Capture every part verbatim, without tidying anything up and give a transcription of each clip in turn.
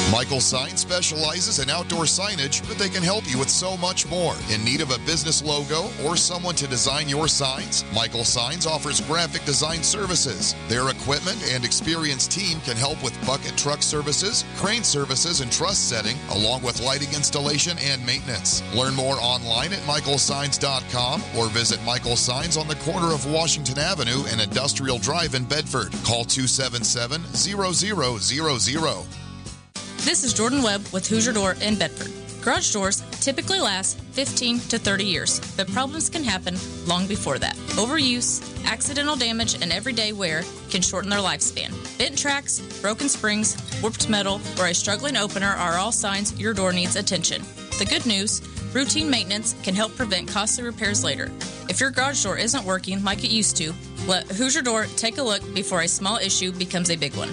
Michael Signs specializes in outdoor signage, but they can help you with so much more. In need of a business logo or someone to design your signs? Michael Signs offers graphic design services. Their equipment and experienced team can help with bucket truck services, crane services, and truss setting, along with lighting installation and maintenance. Learn more online at michael signs dot com or visit Michael Signs on the corner of Washington Avenue and Industrial Drive in Bedford. Call two seven seven, zero zero zero zero. This is Jordan Webb with Hoosier Door in Bedford. Garage doors typically last fifteen to thirty years, but problems can happen long before that. Overuse, accidental damage, and everyday wear can shorten their lifespan. Bent tracks, broken springs, warped metal, or a struggling opener are all signs your door needs attention. The good news, routine maintenance can help prevent costly repairs later. If your garage door isn't working like it used to, let Hoosier Door take a look before a small issue becomes a big one.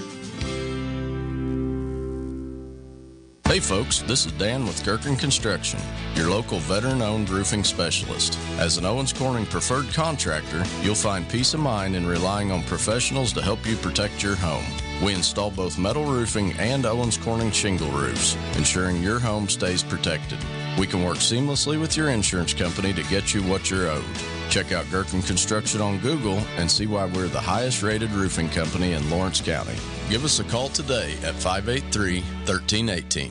Hey folks, this is Dan with Gerken Construction, your local veteran-owned roofing specialist. As an Owens Corning preferred contractor, you'll find peace of mind in relying on professionals to help you protect your home. We install both metal roofing and Owens Corning shingle roofs, ensuring your home stays protected. We can work seamlessly with your insurance company to get you what you're owed. Check out Gerken Construction on Google and see why we're the highest rated roofing company in Lawrence County. Give us a call today at five eight three, one three one eight.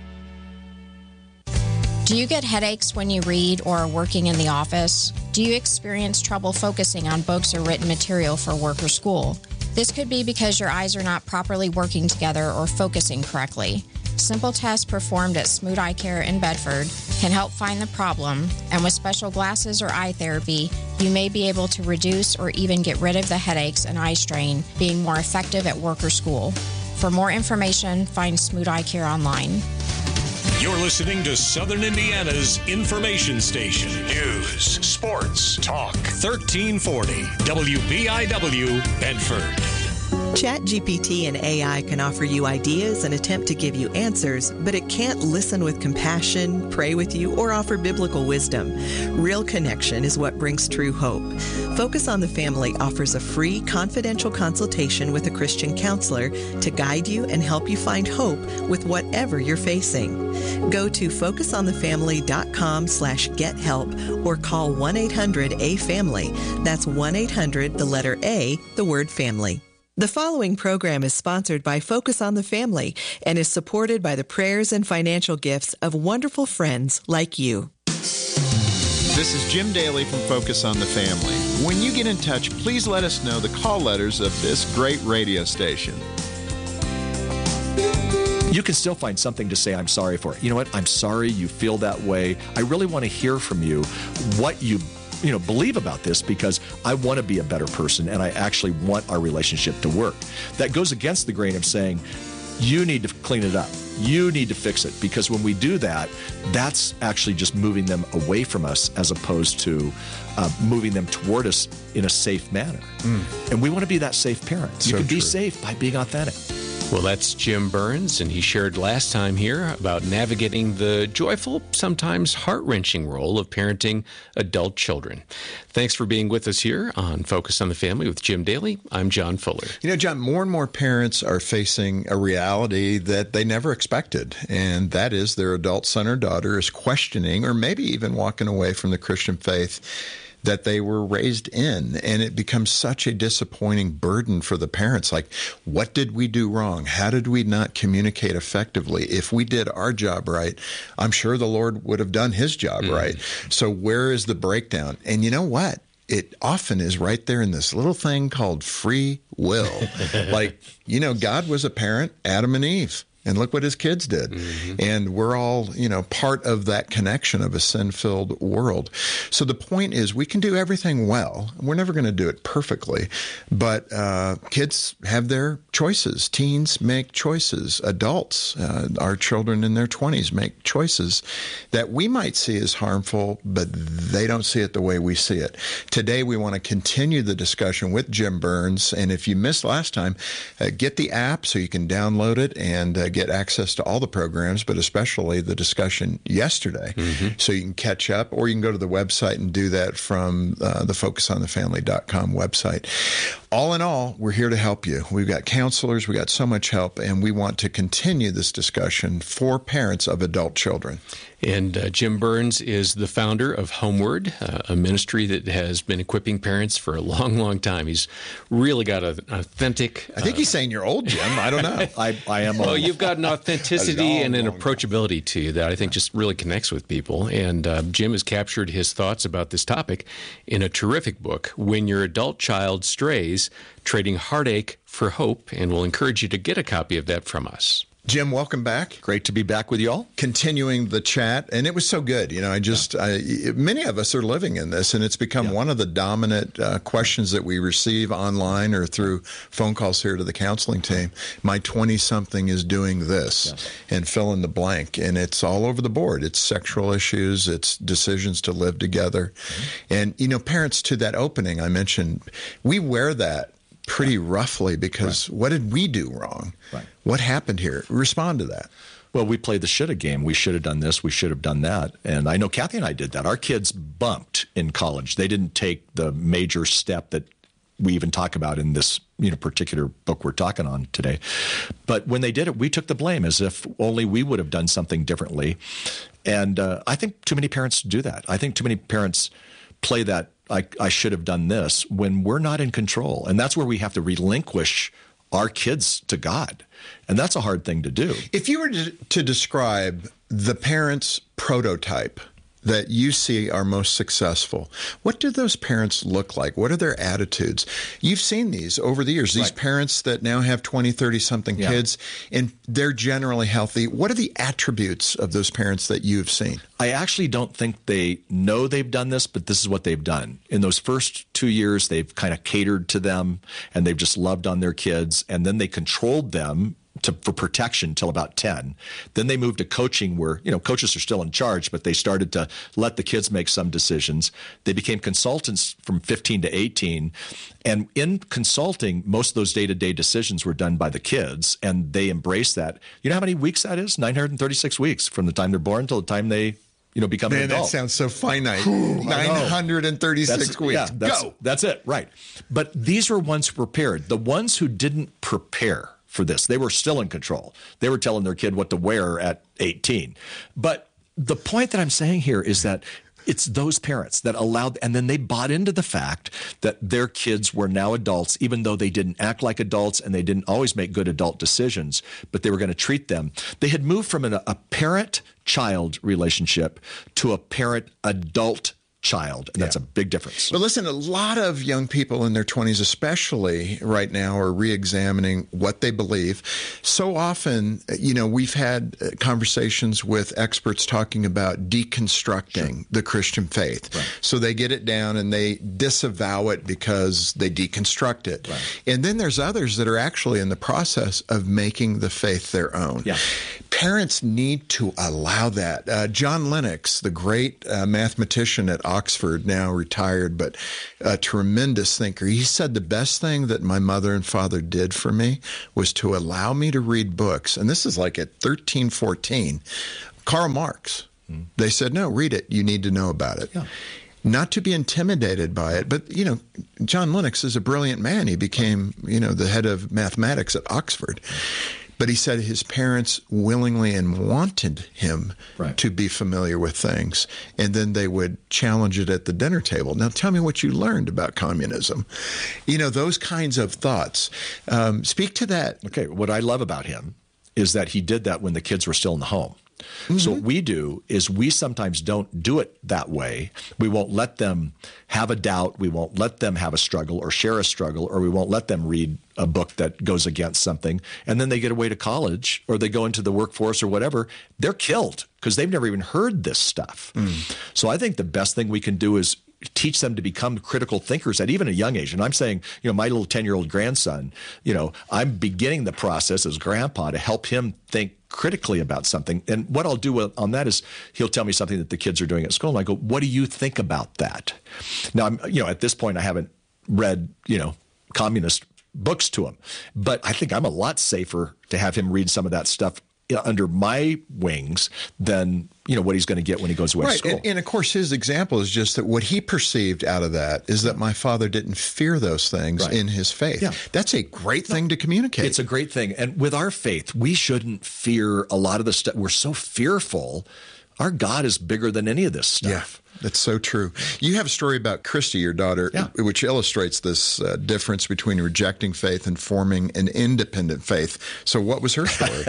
Do you get headaches when you read or are working in the office? Do you experience trouble focusing on books or written material for work or school? This could be because your eyes are not properly working together or focusing correctly. Simple tests performed at Smoot Eye Care in Bedford can help find the problem, and with special glasses or eye therapy, you may be able to reduce or even get rid of the headaches and eye strain, being more effective at work or school. For more information, find Smoot Eye Care online. You're listening to Southern Indiana's information station. News, sports, talk. thirteen forty W B I W, Bedford. ChatGPT and A I can offer you ideas and attempt to give you answers, but it can't listen with compassion, pray with you, or offer biblical wisdom. Real connection is what brings true hope. Focus on the Family offers a free, confidential consultation with a Christian counselor to guide you and help you find hope with whatever you're facing. Go to focus on the family dot com slash get help or call one eight hundred A family. That's one eight hundred, the letter A, the word family. The following program is sponsored by Focus on the Family and is supported by the prayers and financial gifts of wonderful friends like you. This is Jim Daly from Focus on the Family. When you get in touch, please let us know the call letters of this great radio station. You can still find something to say I'm sorry for. You know what? I'm sorry you feel that way. I really want to hear from you what you you know, believe about this, because I want to be a better person and I actually want our relationship to work. That goes against the grain of saying, you need to clean it up. You need to fix it. Because when we do that, that's actually just moving them away from us as opposed to uh, moving them toward us in a safe manner. Mm. And we want to be that safe parent. So you can true. be safe by being authentic. Well, that's Jim Burns, and he shared last time here about navigating the joyful, sometimes heart-wrenching role of parenting adult children. Thanks for being with us here on Focus on the Family with Jim Daly. I'm John Fuller. You know, John, more and more parents are facing a reality that they never expected, and that is their adult son or daughter is questioning or maybe even walking away from the Christian faith that they were raised in, and it becomes such a disappointing burden for the parents. Like, what did we do wrong? How did we not communicate effectively? If we did our job right, I'm sure the Lord would have done his job mm. right. So where is the breakdown? And you know what? It often is right there in this little thing called free will. Like, you know, God was a parent, Adam and Eve. And look what his kids did. Mm-hmm. And we're all, you know, part of that connection of a sin-filled world. So the point is we can do everything well. We're never going to do it perfectly. But uh, kids have their choices. Teens make choices. Adults, uh, our children in their twenties, make choices that we might see as harmful, but they don't see it the way we see it. Today, we want to continue the discussion with Jim Burns. And if you missed last time, uh, get the app so you can download it and uh, get access to all the programs, but especially the discussion yesterday. Mm-hmm. So you can catch up, or you can go to the website and do that from uh, the focus on the family dot com website. All in all, we're here to help you. We've got counselors, we got so much help, and we want to continue this discussion for parents of adult children. And uh, Jim Burns is the founder of Homeward, uh, a ministry that has been equipping parents for a long, long time. He's really got an authentic... I think uh, he's saying you're old, Jim. I don't know. I, I am old. Well, you've got an authenticity long, and an approachability to you that I think just really connects with people. And uh, Jim has captured his thoughts about this topic in a terrific book, When Your Adult Child Strays, Trading Heartache for Hope, and we'll encourage you to get a copy of that from us. Jim, welcome back. Great to be back with you all. Continuing the chat, and it was so good. You know, I just, yeah. I, many of us are living in this, and it's become yeah. one of the dominant uh, questions that we receive online or through phone calls here to the counseling team. My twenty-something is doing this, yeah. and fill in the blank, and it's all over the board. It's sexual issues, it's decisions to live together. Mm-hmm. And, you know, parents, to that opening I mentioned, we wear that pretty roughly because right. what did we do wrong? Right. What happened here? Respond to that. Well, we played the shoulda game. We should have done this. We should have done that. And I know Kathy and I did that. Our kids bumped in college. They didn't take the major step that we even talk about in this, you know, particular book we're talking on today. But when they did it, we took the blame as if only we would have done something differently. And uh, I think too many parents do that. I think too many parents play that I, I should have done this when we're not in control. And that's where we have to relinquish our kids to God. And that's a hard thing to do. If you were to, to describe the parent's prototype that you see are most successful, what do those parents look like? What are their attitudes? You've seen these over the years, these right. parents that now have twenty, thirty-something yeah. kids, and they're generally healthy. What are the attributes of those parents that you've seen? I actually don't think they know they've done this, but this is what they've done. In those first two years, they've kind of catered to them, and they've just loved on their kids, and then they controlled them To, for protection till about ten. Then they moved to coaching where, you know, coaches are still in charge, but they started to let the kids make some decisions. They became consultants from fifteen to eighteen. And in consulting, most of those day-to-day decisions were done by the kids, and they embraced that. You know how many weeks that is? nine hundred thirty-six weeks from the time they're born till the time they, you know, become Man, an adult. That sounds so finite. nine hundred thirty-six that's, weeks. Yeah, that's, Go. That's it, right. But these were ones who prepared. The ones who didn't prepare for this, they were still in control. They were telling their kid what to wear at eighteen. But the point that I'm saying here is that it's those parents that allowed, and then they bought into the fact that their kids were now adults, even though they didn't act like adults and they didn't always make good adult decisions, but they were going to treat them. They had moved from an, a parent-child relationship to a parent-adult child, and that's yeah. a big difference. But listen, a lot of young people in their twenties especially right now are re-examining what they believe. So often, you know, we've had conversations with experts talking about deconstructing sure. the Christian faith. Right. So they get it down and they disavow it because they deconstruct it. Right. And then there's others that are actually in the process of making the faith their own. Yeah. Parents need to allow that. Uh, John Lennox, the great uh, mathematician at Oxford, now retired, but a tremendous thinker, he said the best thing that my mother and father did for me was to allow me to read books. And this is like at thirteen, fourteen. Karl Marx. Mm. They said, no, read it. You need to know about it. Yeah. Not to be intimidated by it. But, you know, John Lennox is a brilliant man. He became, you know, the head of mathematics at Oxford. But he said his parents willingly and wanted him right. to be familiar with things, and then they would challenge it at the dinner table. Now, tell me what you learned about communism. You know, those kinds of thoughts. Um, speak to that. Okay, what I love about him is that he did that when the kids were still in the home. Mm-hmm. So what we do is we sometimes don't do it that way. We won't let them have a doubt. We won't let them have a struggle or share a struggle, or we won't let them read a book that goes against something. And then they get away to college or they go into the workforce or whatever. They're killed because they've never even heard this stuff. Mm. So I think the best thing we can do is teach them to become critical thinkers at even a young age. And I'm saying, you know, my little ten-year-old grandson, you know, I'm beginning the process as grandpa to help him think critically about something. And what I'll do on that is he'll tell me something that the kids are doing at school. And I go, what do you think about that? Now, I'm, you know, at this point, I haven't read, you know, communist books to him, but I think I'm a lot safer to have him read some of that stuff under my wings than, you know, what he's going to get when he goes away right. to school. And, and of course, his example is just that what he perceived out of that is that my father didn't fear those things right. in his faith. Yeah. That's a great thing no, to communicate. It's a great thing. And with our faith, we shouldn't fear a lot of the stuff. We're so fearful. Our God is bigger than any of this stuff. Yeah. That's so true. You have a story about Christy, your daughter, yeah. which illustrates this uh, difference between rejecting faith and forming an independent faith. So what was her story?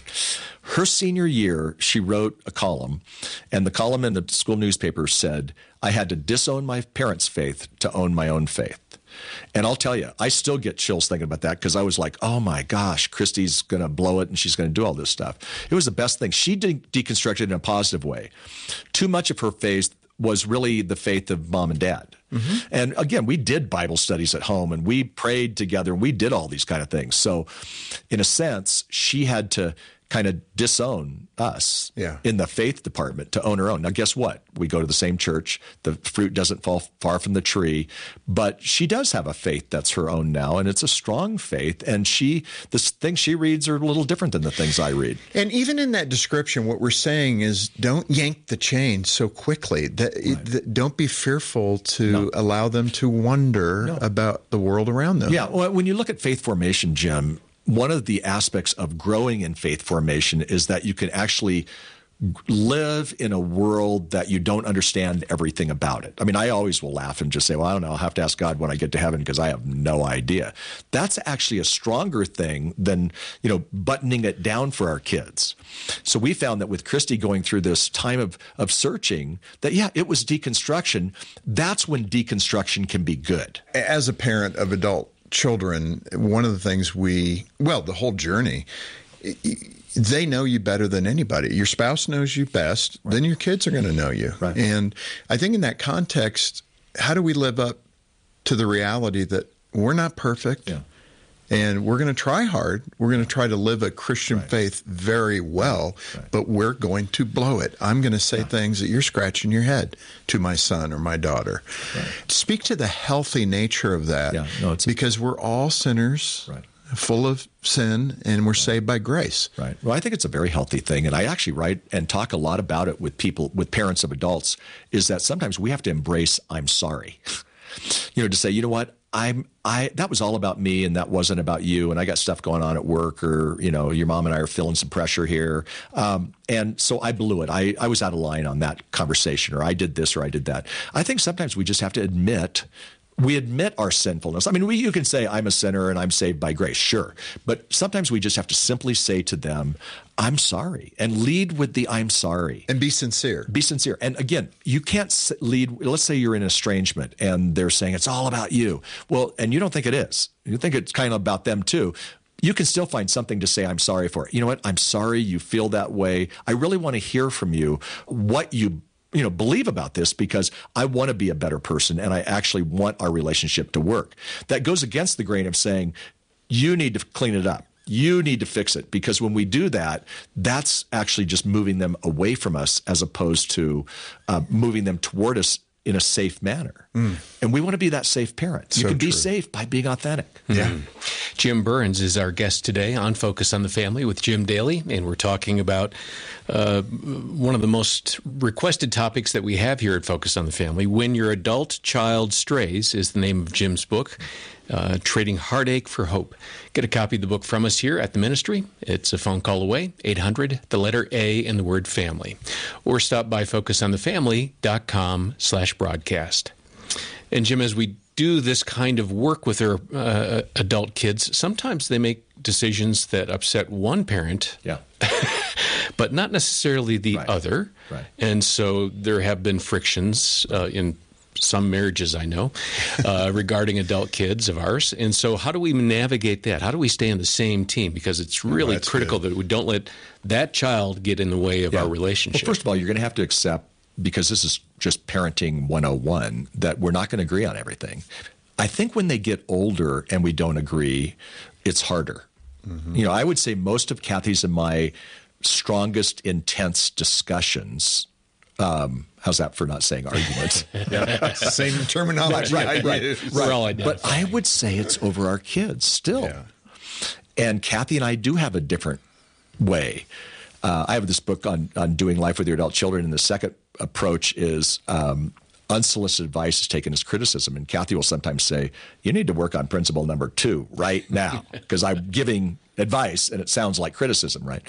Her senior year, she wrote a column, and the column in the school newspaper said, I had to disown my parents' faith to own my own faith. And I'll tell you, I still get chills thinking about that because I was like, oh my gosh, Christy's going to blow it and she's going to do all this stuff. It was the best thing. She de- deconstructed in a positive way. Too much of her faith was really the faith of mom and dad. Mm-hmm. And again, we did Bible studies at home and we prayed together and we did all these kind of things. So in a sense, she had to kind of disown us yeah. in the faith department to own her own. Now, guess what? We go to the same church. The fruit doesn't fall far from the tree, but she does have a faith that's her own now, and it's a strong faith. And she, the things she reads are a little different than the things I read. And even in that description, what we're saying is don't yank the chain so quickly. That, right. that don't be fearful to no. allow them to wonder no. about the world around them. Yeah. Well, when you look at faith formation, Jim, one of the aspects of growing in faith formation is that you can actually live in a world that you don't understand everything about it. I mean, I always will laugh and just say, well, I don't know. I'll have to ask God when I get to heaven because I have no idea. That's actually a stronger thing than, you know, buttoning it down for our kids. So we found that with Christy going through this time of, of searching that, yeah, it was deconstruction. That's when deconstruction can be good. As a parent of adult children, one of the things we, well, the whole journey, they know you better than anybody. Your spouse knows you best, right. then your kids are going to know you. Right. And I think in that context, how do we live up to the reality that we're not perfect yeah. and we're going to try hard. We're going to try to live a Christian right. faith very well, right. but we're going to blow it. I'm going to say yeah. things that you're scratching your head to my son or my daughter. Right. Speak to the healthy nature of that yeah. no, it's because we're all sinners. Right. Full of sin, and we're saved by grace. Right. Well, I think it's a very healthy thing, and I actually write and talk a lot about it with people, with parents of adults, is that sometimes we have to embrace I'm sorry. You know, to say, you know what, I'm I that was all about me, and that wasn't about you, and I got stuff going on at work, or, you know, your mom and I are feeling some pressure here. Um, and so I blew it. I, I was out of line on that conversation, or I did this, or I did that. I think sometimes we just have to admit We admit our sinfulness. I mean, we, you can say, I'm a sinner and I'm saved by grace, sure. But sometimes we just have to simply say to them, I'm sorry, and lead with the I'm sorry. And be sincere. Be sincere. And again, you can't lead, let's say you're in estrangement and they're saying it's all about you. Well, and you don't think it is. You think it's kind of about them too. You can still find something to say I'm sorry for. You know what? I'm sorry you feel that way. I really want to hear from you what you you know, believe about this because I want to be a better person and I actually want our relationship to work. That goes against the grain of saying, you need to clean it up. You need to fix it. Because when we do that, that's actually just moving them away from us as opposed to uh, moving them toward us in a safe manner. Mm. And we want to be that safe parent. You so can be true. safe by being authentic. Yeah. Mm. Jim Burns is our guest today on Focus on the Family with Jim Daly, and we're talking about uh, one of the most requested topics that we have here at Focus on the Family. When Your Adult Child Strays is the name of Jim's book. Uh, Trading Heartache for Hope. Get a copy of the book from us here at the ministry. It's a phone call away, eight hundred, the letter A, and the word family. Or stop by focusonthefamily.com slash broadcast. And Jim, as we do this kind of work with our uh, adult kids, sometimes they make decisions that upset one parent, yeah, but not necessarily the right. other. Right. And so there have been frictions uh, in some marriages I know uh, regarding adult kids of ours. And so how do we navigate that? How do we stay on the same team? Because it's really oh, critical good. that we don't let that child get in the way of yeah. our relationship. Well, first of all, you're going to have to accept, because this is just parenting one oh one, that we're not going to agree on everything. I think when they get older and we don't agree, it's harder. Mm-hmm. You know, I would say most of Kathy's and my strongest, intense discussions Um, how's that for not saying arguments? yeah. Same terminology. Right, right, right. right. We're all identified. But I would say it's over our kids still. Yeah. And Kathy and I do have a different way. Uh, I have this book on on doing life with your adult children, and the second approach is um, unsolicited advice is taken as criticism. And Kathy will sometimes say, you need to work on principle number two right now, because I'm giving advice and it sounds like criticism, right?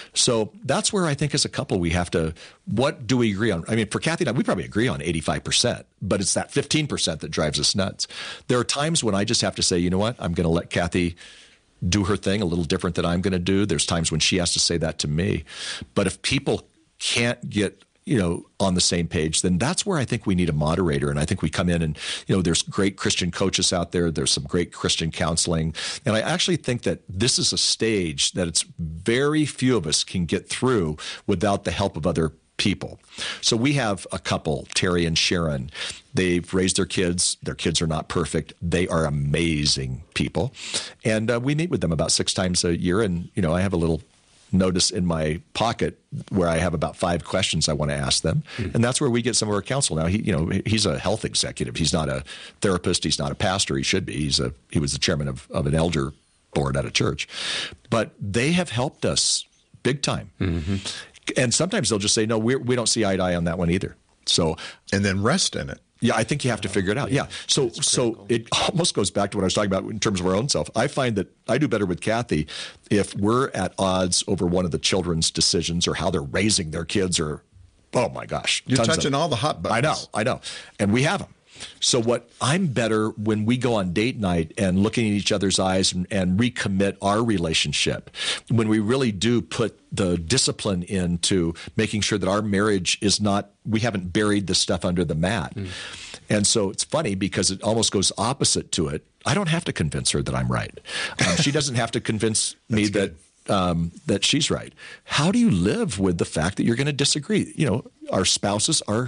So that's where I think as a couple we have to, what do we agree on? I mean, for Kathy and I, we probably agree on eighty-five percent, but it's that fifteen percent that drives us nuts. There are times when I just have to say, you know what, I'm going to let Kathy do her thing a little different than I'm going to do. There's times when she has to say that to me. But if people can't get, you know, on the same page, then that's where I think we need a moderator. And I think we come in and, you know, there's great Christian coaches out there. There's some great Christian counseling. And I actually think that this is a stage that it's very few of us can get through without the help of other people. So we have a couple, Terry and Sharon. They've raised their kids. Their kids are not perfect. They are amazing people. And uh, we meet with them about six times a year. And, you know, I have a little notice in my pocket where I have about five questions I want to ask them. Mm-hmm. And that's where we get some of our counsel. Now, he, you know, he's a health executive. He's not a therapist. He's not a pastor. He should be. He's a, he was the chairman of, of an elder board at a church. But they have helped us big time. Mm-hmm. And sometimes they'll just say, no, we're, we don't see eye to eye on that one either. So, and then rest in it. Yeah, I think you have to figure it out. Yeah. So so it almost goes back to what I was talking about in terms of our own self. I find that I do better with Kathy if we're at odds over one of the children's decisions or how they're raising their kids or, oh my gosh. You're touching of, all the hot buttons. I know, I know. And we have them. So what I'm better when we go on date night and looking at each other's eyes and, and recommit our relationship, when we really do put the discipline into making sure that our marriage is not, we haven't buried the stuff under the mat. Mm. And so it's funny because it almost goes opposite to it. I don't have to convince her that I'm right. Um, she doesn't have to convince me that um, that she's right. How do you live with the fact that you're going to disagree? You know, our spouses are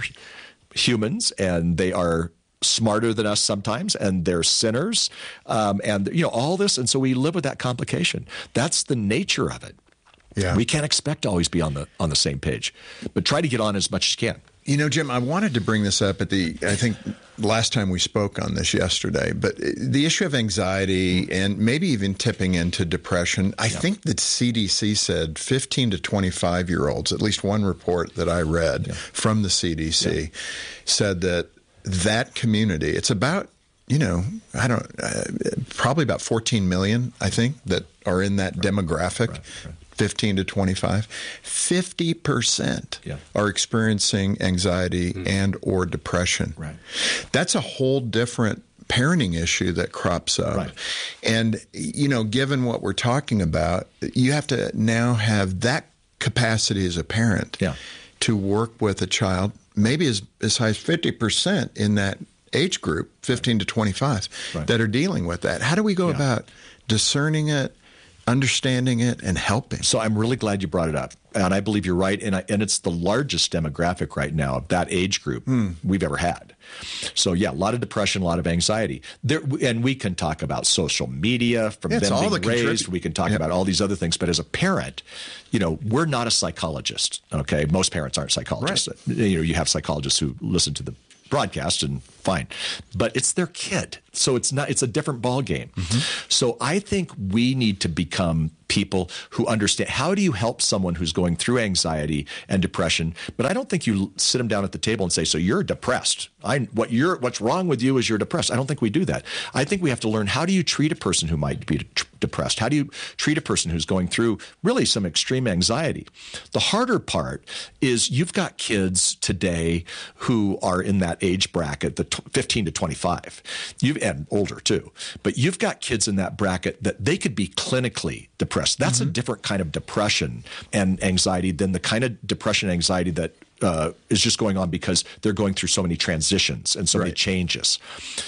humans and they are smarter than us sometimes, and they're sinners, um, and you know all this, and so we live with that complication. That's the nature of it. Yeah, we can't expect to always be on the on the same page, but try to get on as much as you can. You know, Jim, I wanted to bring this up at the, I think last time we spoke on this yesterday, but the issue of anxiety and maybe even tipping into depression, I yeah. think the C D C said fifteen to twenty-five year olds, at least one report that I read yeah. from the C D C yeah. said that that community, it's about, you know, I don't, uh, probably about fourteen million, I think, that are in that right. demographic, right. Right. fifteen to twenty-five. fifty percent yeah. are experiencing anxiety mm. and or depression. Right. That's a whole different parenting issue that crops up. Right. And, you know, given what we're talking about, you have to now have that capacity as a parent yeah. to work with a child maybe as, as high as fifty percent in that age group, fifteen to twenty-five, right. that are dealing with that. How do we go yeah. about discerning it, understanding it, and helping? So I'm really glad you brought it up. And I believe you're right. And, I, and it's the largest demographic right now of that age group mm. we've ever had. So, yeah, a lot of depression, a lot of anxiety. There, and we can talk about social media from yeah, them being raised. Contrib- we can talk yeah. about all these other things. But as a parent, you know, we're not a psychologist, okay? Most parents aren't psychologists. Right. You know, you have psychologists who listen to the broadcast and fine, but it's their kid. So it's not, it's a different ball game. Mm-hmm. So I think we need to become people who understand, how do you help someone who's going through anxiety and depression? But I don't think you sit them down at the table and say, so you're depressed. I, what you're, what's wrong with you is you're depressed. I don't think we do that. I think we have to learn, how do you treat a person who might be t- depressed? How do you treat a person who's going through really some extreme anxiety? The harder part is you've got kids today who are in that age bracket, the t- fifteen to twenty-five. You've and older too. But you've got kids in that bracket that they could be clinically depressed. That's mm-hmm. a different kind of depression and anxiety than the kind of depression and anxiety that uh, is just going on because they're going through so many transitions and so right. many changes.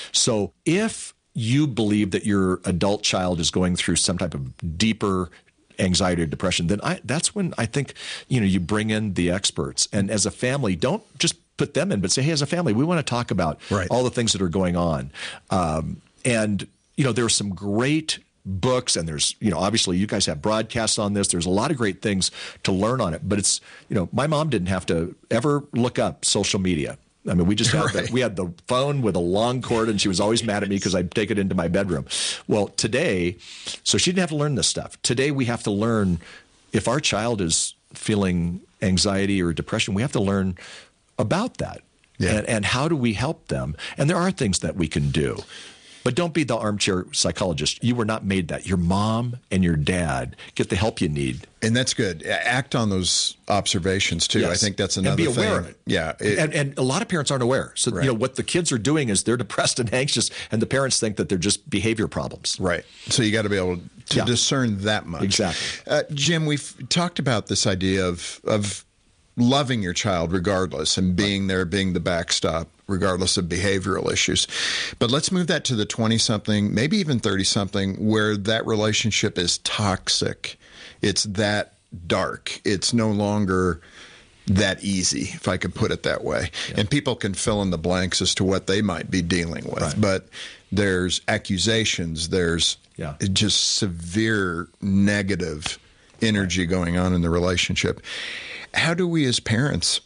So if you believe that your adult child is going through some type of deeper anxiety or depression, then I, that's when I think, you know, you bring in the experts. And as a family, don't just put them in, but say, hey, as a family, we want to talk about right. all the things that are going on. Um, and, you know, there are some great books, and there's, you know, obviously you guys have broadcasts on this. There's a lot of great things to learn on it. But it's, you know, my mom didn't have to ever look up social media. I mean, we just had right. the, we had the phone with a long cord, and she was always mad at me because I'd take it into my bedroom. Well, today, so she didn't have to learn this stuff. Today, we have to learn if our child is feeling anxiety or depression, we have to learn about that. Yeah. And, and how do we help them? And there are things that we can do. But don't be the armchair psychologist. You were not made that. Your mom and your dad get the help you need. And that's good. Act on those observations, too. Yes. I think that's another and be thing. aware of it. Yeah. It, and, and a lot of parents aren't aware. So, right. you know, what the kids are doing is they're depressed and anxious, and the parents think that they're just behavior problems. Right. So you got to be able to yeah. discern that much. Exactly. Uh, Jim, we've talked about this idea of of loving your child regardless and being there, being the backstop, regardless of behavioral issues. But let's move that to the twenty-something, maybe even thirty-something, where that relationship is toxic. It's that dark. It's no longer that easy, if I could put it that way. Yeah. And people can fill in the blanks as to what they might be dealing with. Right. But there's accusations, there's yeah. just severe negative energy right. going on in the relationship. How do we as parents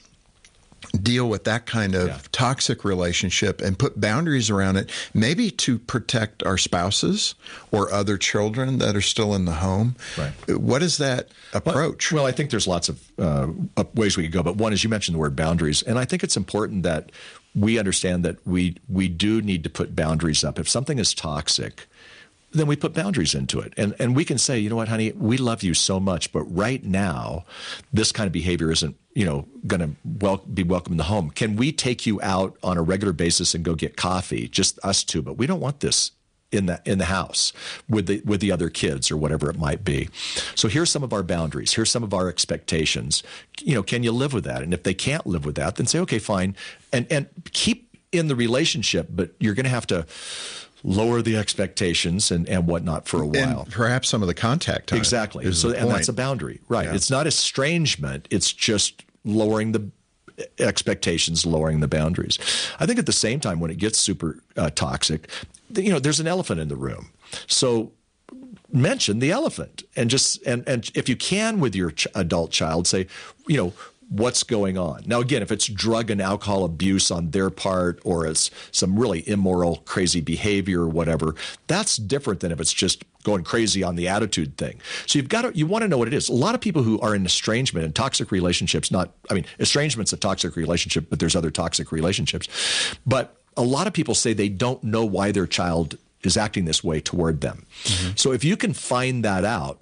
deal with that kind of yeah. toxic relationship and put boundaries around it, maybe to protect our spouses or other children that are still in the home? Right. What is that approach? Well, well I think there's lots of uh, ways we could go, but one is you mentioned the word boundaries, and I think it's important that we understand that we we do need to put boundaries up. If something is toxic, then we put boundaries into it. And and we can say, you know what, honey, we love you so much, but right now, this kind of behavior isn't, you know, going to wel- be welcome in the home. Can we take you out on a regular basis and go get coffee, just us two? But we don't want this in the in the house with the with the other kids or whatever it might be. So here's some of our boundaries. Here's some of our expectations. You know, can you live with that? And if they can't live with that, then say, okay, fine, and and keep in the relationship, but you're going to have to lower the expectations and, and whatnot for a while. And perhaps some of the contact time. Exactly. So, and that's a boundary, right? Yeah. It's not estrangement. It's just lowering the expectations, lowering the boundaries. I think at the same time, when it gets super uh, toxic, you know, there's an elephant in the room. So mention the elephant and just, and, and if you can with your ch- adult child, say, you know, what's going on? Now, again, if it's drug and alcohol abuse on their part or it's some really immoral, crazy behavior or whatever, that's different than if it's just going crazy on the attitude thing. So you've got to, you want to know what it is. A lot of people who are in estrangement and toxic relationships, not, I mean, estrangement's a toxic relationship, but there's other toxic relationships. But a lot of people say they don't know why their child is acting this way toward them. Mm-hmm. So if you can find that out,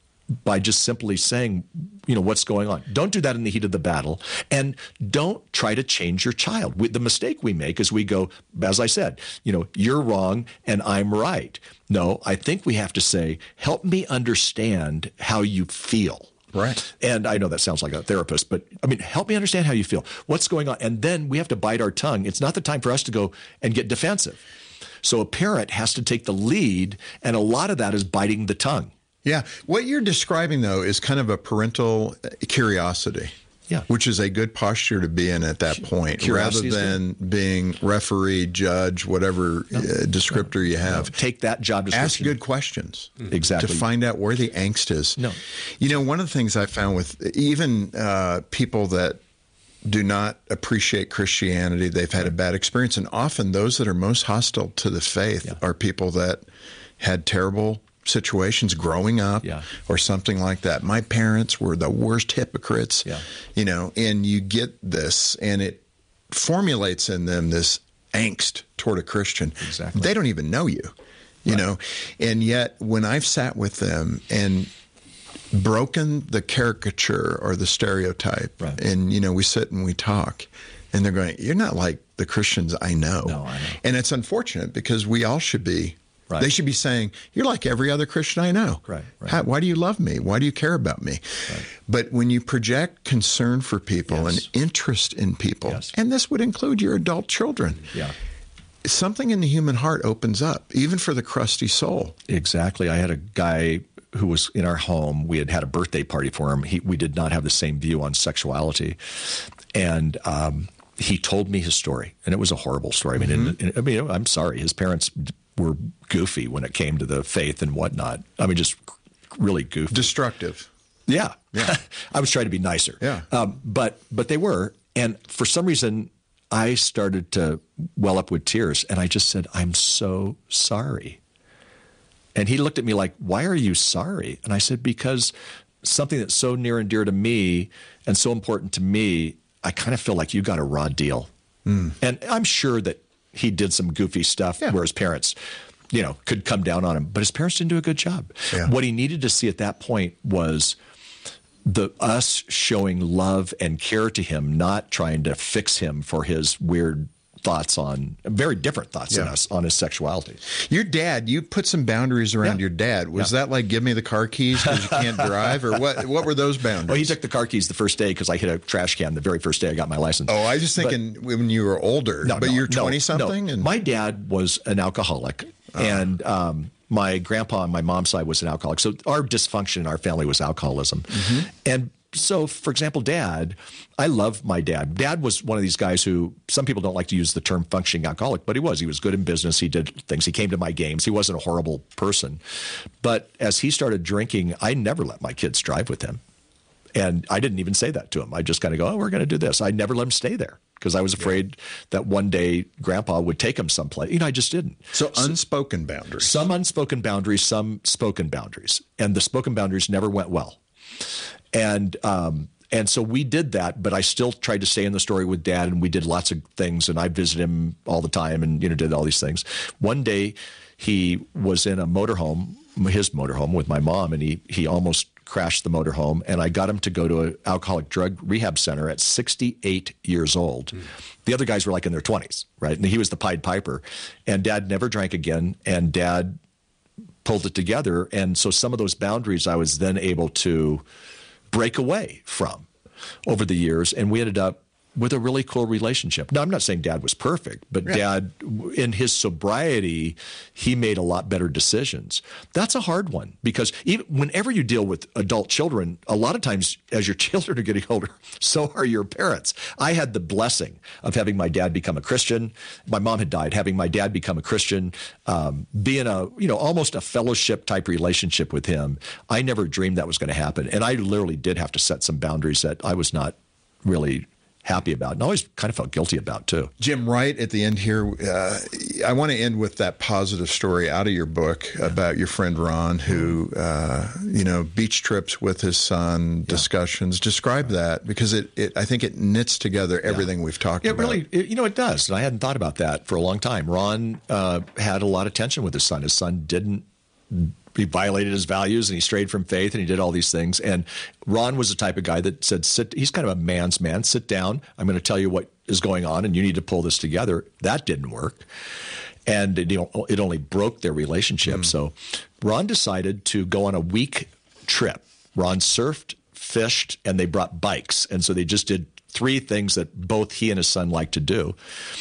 by just simply saying, you know, what's going on. Don't do that in the heat of the battle. And don't try to change your child. We, the mistake we make is we go, as I said, you know, you're wrong and I'm right. No, I think we have to say, help me understand how you feel. Right. And I know that sounds like a therapist, but I mean, help me understand how you feel. What's going on? And then we have to bite our tongue. It's not the time for us to go and get defensive. So a parent has to take the lead, and a lot of that is biting the tongue. Yeah. What you're describing, though, is kind of a parental curiosity, yeah. which is a good posture to be in at that point, Curiosity rather than being referee, judge, whatever no. uh, descriptor no. you have. No. Take that job description. Ask good questions. Mm-hmm. Exactly. To find out where the angst is. No. You know, one of the things I found with even uh, people that do not appreciate Christianity, they've had a bad experience, and often those that are most hostile to the faith yeah. are people that had terrible situations growing up yeah. or something like that. My parents were the worst hypocrites, yeah. you know, and you get this and it formulates in them this angst toward a Christian. Exactly. They don't even know you, you right. know, and yet when I've sat with them and broken the caricature or the stereotype right. and, you know, we sit and we talk and they're going, you're not like the Christians I know. No, I know. And it's unfortunate because we all should be. Right. They should be saying, you're like every other Christian I know. Right, right. How, why do you love me? Why do you care about me? Right. But when you project concern for people yes. and interest in people, yes. and this would include your adult children, yeah. something in the human heart opens up, even for the crusty soul. Exactly. I had a guy who was in our home. We had had a birthday party for him. He, we did not have the same view on sexuality. And um, he told me his story, and it was a horrible story. I mean, mm-hmm. and, and, I mean, I'm sorry. His parents were goofy when it came to the faith and whatnot. I mean, just really goofy. Destructive. Yeah. yeah. I was trying to be nicer. Yeah. Um, but but they were. And for some reason, I started to well up with tears. And I just said, I'm so sorry. And he looked at me like, why are you sorry? And I said, because something that's so near and dear to me and so important to me, I kind of feel like you got a raw deal. Mm. And I'm sure that he did some goofy stuff yeah. where his parents, you know, could come down on him, but his parents didn't do a good job. Yeah. What he needed to see at that point was the us showing love and care to him, not trying to fix him for his weird thoughts on very different thoughts yeah. than us on his sexuality. Your dad, you put some boundaries around yeah. your dad. Was yeah. that like, give me the car keys because you can't drive, or what? What were those boundaries? Well, he took the car keys the first day because I hit a trash can the very first day I got my license. Oh, I was just thinking but, when you were older. No, but no, you're twenty something. No. And my dad was an alcoholic, oh. and um, my grandpa on my mom's side was an alcoholic. So our dysfunction in our family was alcoholism, mm-hmm. and. So, for example, Dad, I love my dad. Dad was one of these guys who some people don't like to use the term functioning alcoholic, but he was. He was good in business. He did things. He came to my games. He wasn't a horrible person. But as he started drinking, I never let my kids drive with him. And I didn't even say that to him. I just kind of go, oh, we're going to do this. I never let him stay there because I was afraid yeah. that one day Grandpa would take him someplace. You know, I just didn't. So, so unspoken boundaries. Some unspoken boundaries, some spoken boundaries. And the spoken boundaries never went well. And um, and so we did that, but I still tried to stay in the story with Dad, and we did lots of things, and I visited him all the time and, you know, did all these things. One day he was in a motorhome, his motorhome with my mom, and he he almost crashed the motorhome, and I got him to go to an alcoholic drug rehab center at sixty-eight years old. Mm. The other guys were like in their twenties, right? And he was the Pied Piper, and Dad never drank again, and Dad pulled it together. And so some of those boundaries I was then able to break away from over the years, and we ended up with a really cool relationship. Now, I'm not saying Dad was perfect, but yeah. Dad, in his sobriety, he made a lot better decisions. That's a hard one because even whenever you deal with adult children, a lot of times as your children are getting older, so are your parents. I had the blessing of having my dad become a Christian. My mom had died. Having my dad become a Christian, um, being a, you know, almost a fellowship type relationship with him, I never dreamed that was going to happen. And I literally did have to set some boundaries that I was not really happy about, and always kind of felt guilty about too. Jim, right at the end here, uh, I want to end with that positive story out of your book yeah. about your friend Ron, who, uh, you know, beach trips with his son, yeah. discussions. Describe that because it, it, I think it knits together everything yeah. we've talked it about. Really, it, you know, it does. And I hadn't thought about that for a long time. Ron uh, had a lot of tension with his son. His son didn't. He violated his values and he strayed from faith and he did all these things. And Ron was the type of guy that said, sit, he's kind of a man's man. Sit down. I'm going to tell you what is going on and you need to pull this together. That didn't work. And it, you know, it only broke their relationship. Mm. So Ron decided to go on a week trip. Ron surfed, fished, and they brought bikes. And so they just did three things that both he and his son like to do.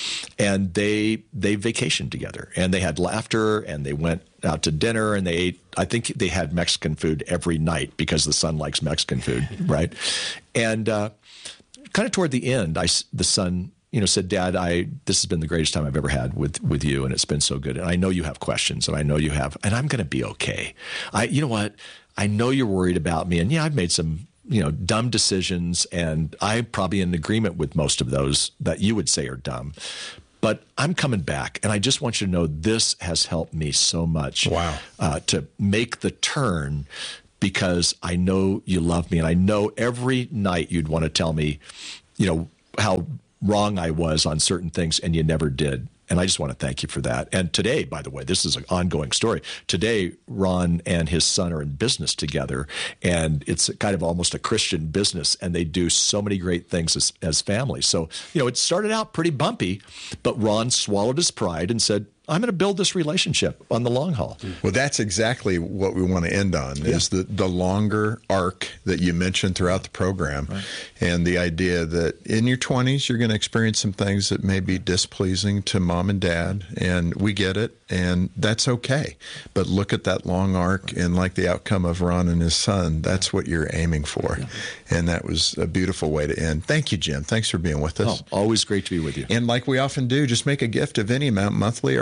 And they they vacationed together. And they had laughter, and they went out to dinner, and they ate, I think they had Mexican food every night because the son likes Mexican food, right? And uh, kind of toward the end, I, the son, you know, said, Dad, I this has been the greatest time I've ever had with, with you, and it's been so good. And I know you have questions, and I know you have, and I'm going to be okay. I, you know what? I know you're worried about me, and yeah, I've made some, you know, dumb decisions, and I'm probably in agreement with most of those that you would say are dumb. But I'm coming back, and I just want you to know this has helped me so much. Wow. Uh, to make the turn because I know you love me, and I know every night you'd want to tell me, you know, how wrong I was on certain things, and you never did. And I just want to thank you for that. And today, by the way, this is an ongoing story. Today, Ron and his son are in business together, and it's kind of almost a Christian business, and they do so many great things as, as families. So, you know, it started out pretty bumpy, but Ron swallowed his pride and said, I'm going to build this relationship on the long haul. Well, that's exactly what we want to end on, yeah. is the, the longer arc that you mentioned throughout the program, right. and the idea that in your twenties, you're going to experience some things that may be displeasing to mom and dad, and we get it, and that's okay. But look at that long arc, and like the outcome of Ron and his son, that's what you're aiming for. Yeah. And that was a beautiful way to end. Thank you, Jim. Thanks for being with us. Oh, always great to be with you. And like we often do, just make a gift of any amount, monthly or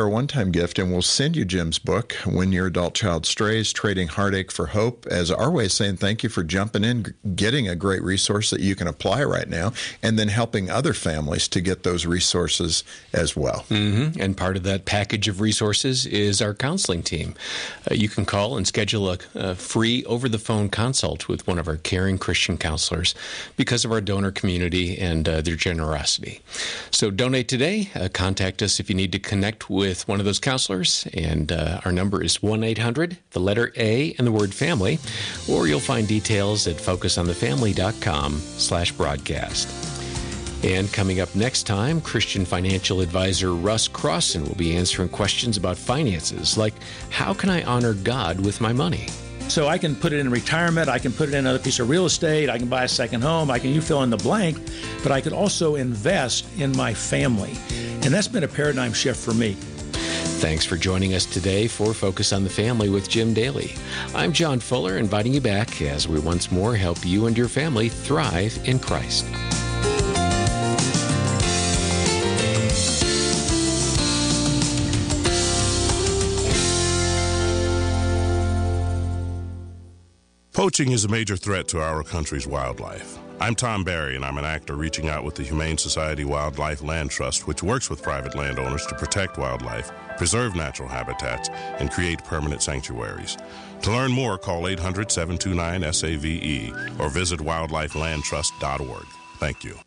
a one-time gift, and we'll send you Jim's book, When Your Adult Child Strays, Trading Heartache for Hope, as our way of saying thank you for jumping in, getting a great resource that you can apply right now, and then helping other families to get those resources as well. Mm-hmm. And part of that package of resources is our counseling team. Uh, you can call and schedule a, a free over-the-phone consult with one of our caring Christian counselors because of our donor community and uh, their generosity. So donate today. Uh, contact us if you need to connect with one of those counselors. And uh, our number is one eight hundred, the letter A, and the word family. Or you'll find details at focusonthefamily.com slash broadcast. And coming up next time, Christian financial advisor Russ Crossan will be answering questions about finances, like how can I honor God with my money? So I can put it in retirement, I can put it in another piece of real estate, I can buy a second home, I can, you fill in the blank, but I could also invest in my family. And that's been a paradigm shift for me. Thanks for joining us today for Focus on the Family with Jim Daly. I'm John Fuller, inviting you back as we once more help you and your family thrive in Christ. Poaching is a major threat to our country's wildlife. I'm Tom Barry, and I'm an actor reaching out with the Humane Society Wildlife Land Trust, which works with private landowners to protect wildlife, preserve natural habitats, and create permanent sanctuaries. To learn more, call eight hundred, seven two nine, S A V E or visit wildlife land trust dot org. Thank you.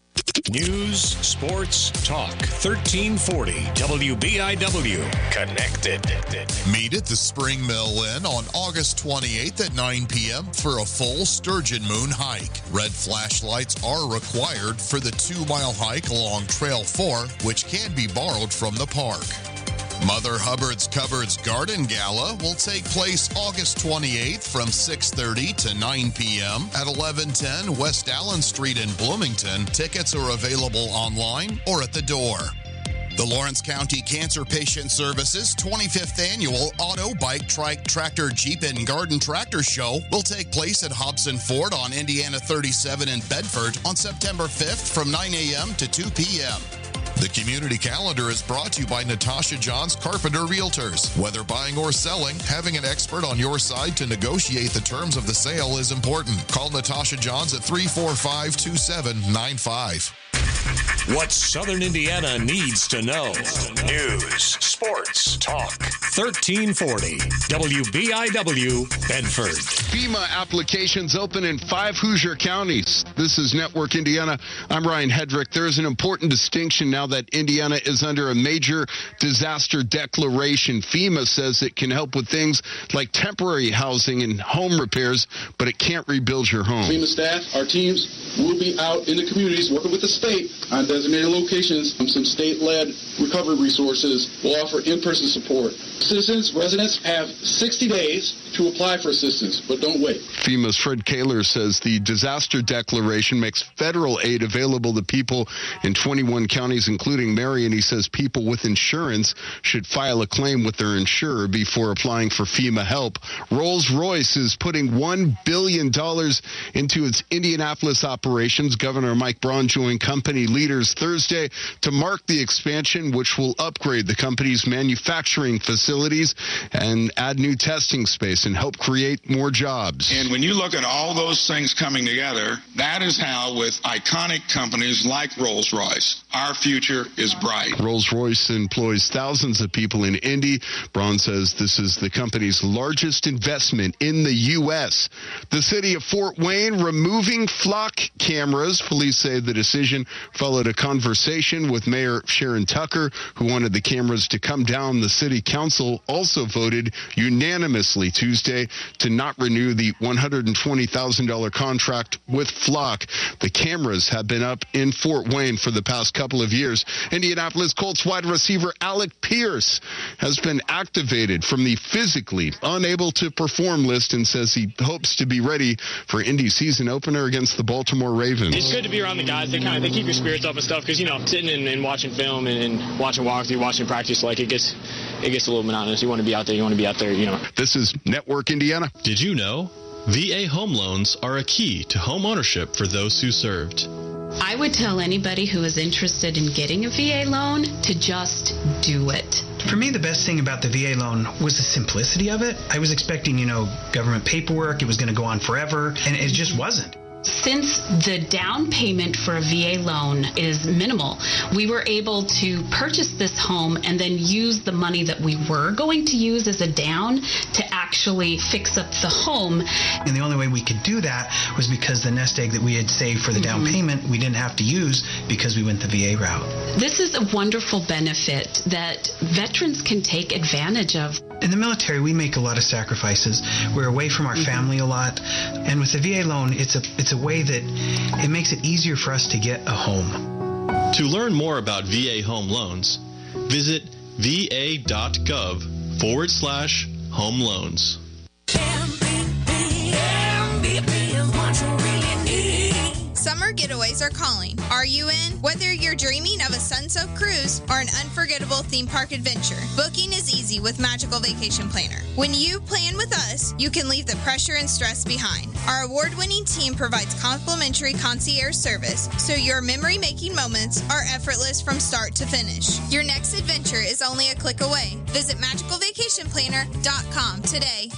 News, sports, talk, thirteen forty W B I W. Connected. Meet at the Spring Mill Inn on August twenty-eighth at nine p.m. for a full Sturgeon Moon hike. Red flashlights are required for the two-mile hike along Trail four, which can be borrowed from the park. Mother Hubbard's Cupboards Garden Gala will take place August twenty-eighth from six thirty to nine p.m. at eleven ten West Allen Street in Bloomington. Tickets are available online or at the door. The Lawrence County Cancer Patient Services twenty-fifth Annual Auto, Bike, Trike, Tractor, Jeep, and Garden Tractor Show will take place at Hobson Ford on Indiana thirty-seven in Bedford on September fifth from nine a.m. to two p.m. The community calendar is brought to you by Natasha Johns Carpenter Realtors. Whether buying or selling, having an expert on your side to negotiate the terms of the sale is important. Call Natasha Johns at three four five, two seven nine five. What Southern Indiana needs to know. News, sports, talk. thirteen forty W B I W, Bedford. FEMA applications open in five Hoosier counties. This is Network Indiana. I'm Ryan Hedrick. There is an important distinction now that Indiana is under a major disaster declaration. FEMA says it can help with things like temporary housing and home repairs, but it can't rebuild your home. FEMA staff, our teams, will be out in the communities working with the state on designated locations. Some state-led recovery resources will offer in-person support. Citizens, residents have sixty days to apply for assistance, but don't wait. FEMA's Fred Kaler says the disaster declaration makes federal aid available to people in twenty-one counties, including Marion. He says people with insurance should file a claim with their insurer before applying for FEMA help. Rolls-Royce is putting one billion dollars into its Indianapolis operations. Governor Mike Braun joined company leaders Thursday to mark the expansion, which will upgrade the company's manufacturing facilities and add new testing space and help create more jobs. And when you look at all those things coming together, that is how, with iconic companies like Rolls-Royce, our future is bright. Rolls-Royce employs thousands of people in Indy. Braun says this is the company's largest investment in the U S. The city of Fort Wayne removing flock cameras. Police say the decision followed a conversation with Mayor Sharon Tucker, who wanted the cameras to come down. The city council also voted unanimously Tuesday to not renew the one hundred twenty thousand dollars contract with Flock. The cameras have been up in Fort Wayne for the past couple of years. Indianapolis Colts wide receiver Alec Pierce has been activated from the physically unable to perform list and says he hopes to be ready for Indy's season opener against the Baltimore Ravens. It's good to be around the guys. They kind of they keep your spirits up and stuff because, you know, sitting and, and watching film and, and watching walkthrough, watching practice, like it gets it gets a little monotonous. You want to be out there. You want to be out there, you know. This is Network Indiana. Did you know V A home loans are a key to home ownership for those who served? I would tell anybody who is interested in getting a V A loan to just do it. For me, the best thing about the V A loan was the simplicity of it. I was expecting, you know, government paperwork. It was going to go on forever, and it just wasn't. Since the down payment for a V A loan is minimal, we were able to purchase this home and then use the money that we were going to use as a down to actually fix up the home. And the only way we could do that was because the nest egg that we had saved for the down mm-hmm. payment, we didn't have to use because we went the V A route. This is a wonderful benefit that veterans can take advantage of. In the military, we make a lot of sacrifices. We're away from our mm-hmm. family a lot. And with the V A loan, it's a it's a way that it makes it easier for us to get a home. To learn more about V A home loans, visit va.gov forward slash home loans. Summer getaways are calling. Are you in? Whether you're dreaming of a sun-soaked cruise or an unforgettable theme park adventure, booking is easy with Magical Vacation Planner. When you plan with us, you can leave the pressure and stress behind. Our award-winning team provides complimentary concierge service, so your memory-making moments are effortless from start to finish. Your next adventure is only a click away. Visit magical vacation planner dot com today.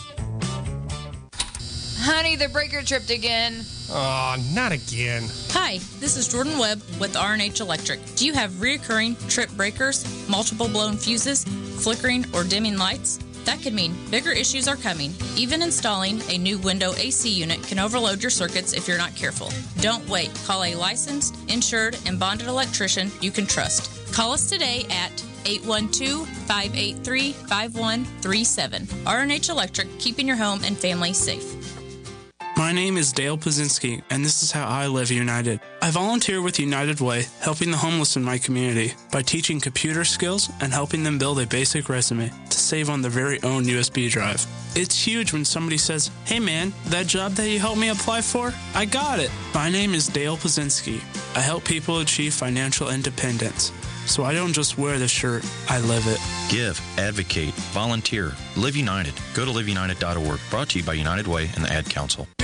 Honey, the breaker tripped again. Oh, not again. Hi, this is Jordan Webb with R and H Electric. Do you have reoccurring trip breakers, multiple blown fuses, flickering or dimming lights? That could mean bigger issues are coming. Even installing a new window A C unit can overload your circuits if you're not careful. Don't wait. Call a licensed, insured, and bonded electrician you can trust. Call us today at eight one two, five eight three, five one three seven. R and H Electric, keeping your home and family safe. My name is Dale Pazinski, and this is how I live United. I volunteer with United Way, helping the homeless in my community by teaching computer skills and helping them build a basic resume to save on their very own U S B drive. It's huge when somebody says, "Hey man, that job that you helped me apply for, I got it." My name is Dale Pazinski. I help people achieve financial independence. So I don't just wear the shirt, I live it. Give, advocate, volunteer, Live United. Go to live united dot org. Brought to you by United Way and the Ad Council.